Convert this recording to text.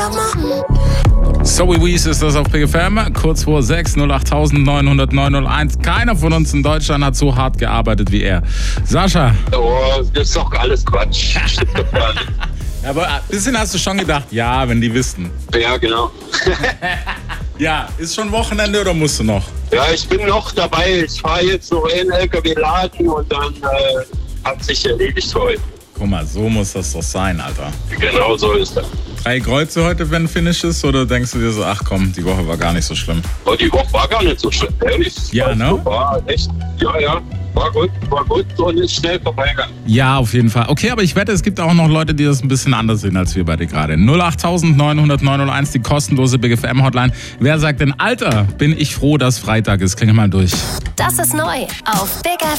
Zoe Wees ist das auf Big FM, kurz vor 6, 08900 901. Keiner von uns in Deutschland hat so hart gearbeitet wie er. Sascha. Oh, das ist doch alles Quatsch. Aber ein bisschen hast du schon gedacht, ja, wenn die wüssten. Ja, genau. Ja, ist schon Wochenende oder musst du noch? Ja, ich bin noch dabei. Ich fahre jetzt noch in LKW laden und dann hat sich erledigt heute. Guck mal, so muss das doch sein, Alter. Genau so ist das. 3 Kreuze heute, wenn Finish ist, oder denkst du dir so, ach komm, die Woche war gar nicht so schlimm? Oh, die Woche war gar nicht so schlimm, ehrlich. Ja, also, ne? War echt, ja, war gut und ist schnell vorbeigegangen. Ja, auf jeden Fall. Okay, aber ich wette, es gibt auch noch Leute, die das ein bisschen anders sehen als wir beide gerade. 08900 901, die kostenlose Big FM Hotline. Wer sagt denn, Alter, bin ich froh, dass Freitag ist? Klingel mal durch. Das ist neu auf Big FM.